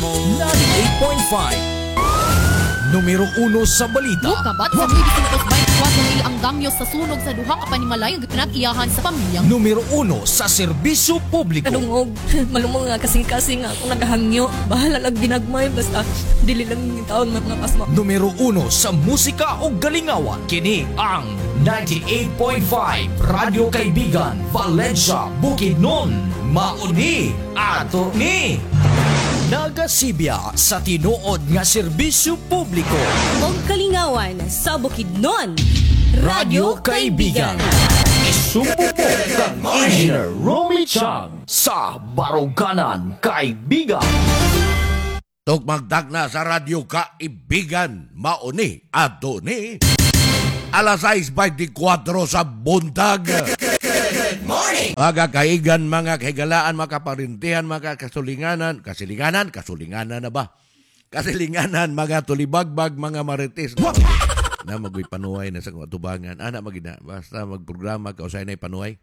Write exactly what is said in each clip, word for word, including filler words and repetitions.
ninety-eight point five. Numero uno sa balita. Mukabat sa Luis Santos twenty-four mil ang damyo sa sunog sa duha ka panimalay nga pinag-iyahan sa pamilyang. Numero uno sa serbisyo publiko. Kalungog, malumong nga kasing-kasing nga akong naghangyo. Bahala lang ginagmay, basta dili lang yung taon mga pasma. Numero uno sa musika o galingawan. Kini ang ninety-eight point five Radio Kaibigan, Valencia, Bukidnon. Mauni ato ni nagasibya sa tinuod nga serbisyo publiko. Og kalingawan sa Bukidnon, Radio Kaibigan. Isupo po kang Engineer Romy Chang sa Baruganan, Kaibigan. Tugmagdag na sa Radio Kaibigan, mauni ato ni alas sais twenty-four sa buntag. Good morning! Mga kaigan, mga kaigalaan, mga kaparintihan, mga kasulinganan, kasilinganan, kasulinganan na ba? Kasilinganan, mga tulibagbag, mga marites. Na magway panuway na sa katubangan. Ana, magina, basta magprograma, kausay na panuway.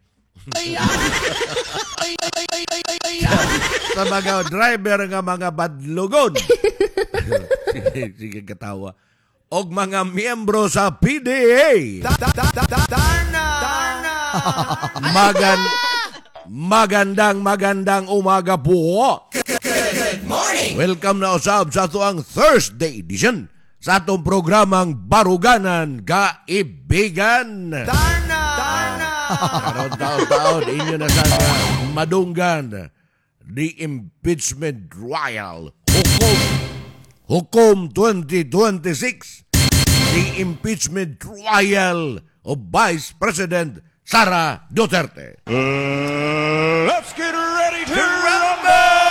Sa mga driver nga mga badlugon. sige, sige katawa. Og mga miyembro sa P D A. Darna! Darna! Magan, magandang magandang umaga po. Good morning! Welcome na usab sa ito ang Thursday edition sa atong programang Baruganan Kaibigan. Darna! Darna! Karoon taon-taon, inyo na sa madunggan the impeachment trial. Hukom, Hukom twenty twenty-six. The impeachment trial of Vice President Sara Duterte. Uh, let's get ready to rumble!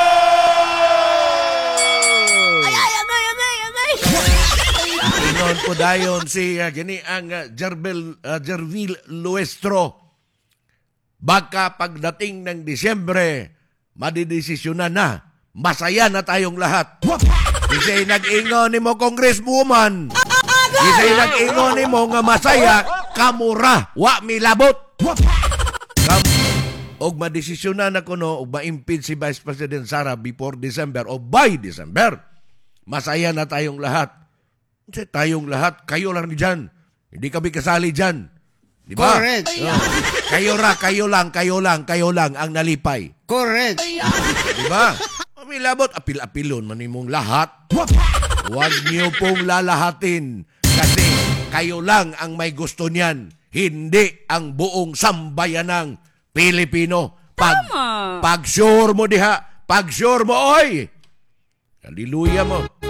Ay, ay, angay, angay, angay! Inon po dayon si uh, gini ang uh, Jerbel, uh, Jervil Luestro. Baka pagdating ng Disyembre, madidesisyonan na. Masaya na tayong lahat. Isa'y nag-ingon ni mo, Congresswoman. Isa'y nag-ingon ni mo nga masaya, kamura, wa milabot. Kam og madesisyonan na kuno, og ma-impeach si Vice President Sara before December o by December. Masaya na tayong lahat. Kasi tayong lahat, kayo lang dyan. Hindi kami kasali dyan. Di ba? Correct. Oh. Kayo ra, kayo lang, kayo lang, kayo lang ang nalipay. Correct. Di ba? Milabot, apil-apilon manimong lahat. Huwag niyo pong lalahatin kasi kayo lang ang may gusto niyan. Hindi ang buong sambayanang Pilipino. Pag, pag sure mo diha, pag sure mo, oy! Hallelujah mo.